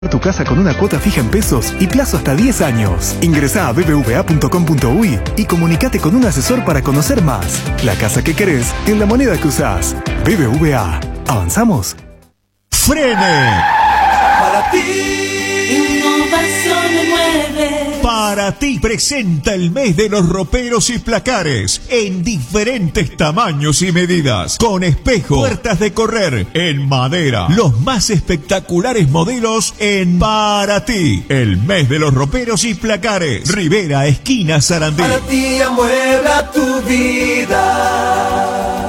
Tu casa con una cuota fija en pesos y plazo hasta 10 años. Ingresá a bbva.com.uy y comunicate con un asesor para conocer más. La casa que querés en la moneda que usás. BBVA. ¿Avanzamos? ¡Frene! Para ti, Innovación me mueve. Para ti presenta el mes de los roperos y placares en diferentes tamaños y medidas, con espejo, puertas de correr en madera, los más espectaculares modelos en Para ti, el mes de los roperos y placares, Rivera, esquina Sarandí. Para ti amuebla tu vida.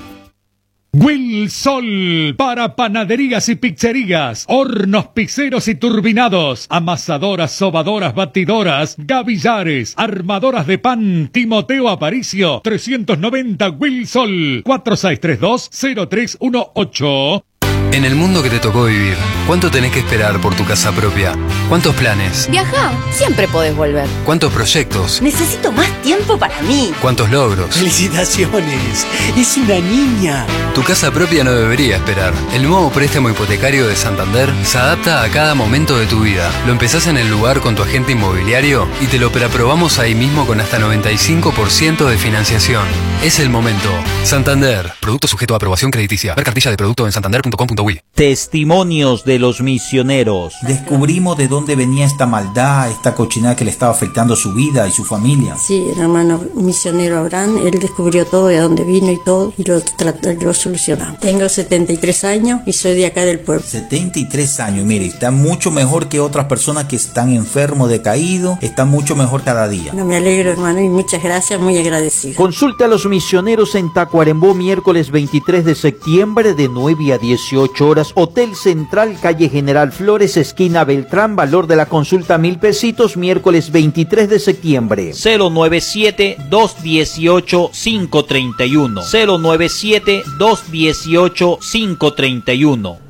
Wilsol, para panaderías y pizzerías, hornos pizzeros y turbinados, amasadoras, sobadoras, batidoras, gavillares, armadoras de pan. Timoteo Aparicio, 390 Wilsol, 4632-0318. En el mundo que te tocó vivir, ¿cuánto tenés que esperar por tu casa propia? ¿Cuántos planes? Viajá, siempre podés volver. ¿Cuántos proyectos? Necesito más tiempo para mí. ¿Cuántos logros? ¡Felicitaciones! ¡Es una niña! Tu casa propia no debería esperar. El nuevo préstamo hipotecario de Santander se adapta a cada momento de tu vida. Lo empezás en el lugar con tu agente inmobiliario y te lo preaprobamos ahí mismo con hasta 95% de financiación. Es el momento. Santander. Producto sujeto a aprobación crediticia. Ver cartilla de producto en santander.com.uy. Testimonios de los misioneros. Descubrimos de dónde venía esta maldad, esta cochinada que le estaba afectando su vida y su familia. Sí, el hermano misionero Abraham, él descubrió todo, de dónde vino y todo, y lo solucionamos. Tengo 73 años y soy de acá del pueblo. 73 años, mire, está mucho mejor que otras personas que están enfermos, decaídos, está mucho mejor cada día. No, me alegro, hermano, y muchas gracias, muy agradecido. Consulte a los misioneros en Tacuarembó, miércoles 23 de septiembre de 9 a 18 horas, Hotel Central, calle General Flores, esquina Beltrán, valor de la consulta 1,000 pesitos, miércoles 23 de septiembre. 097-218-531. 097-218-531.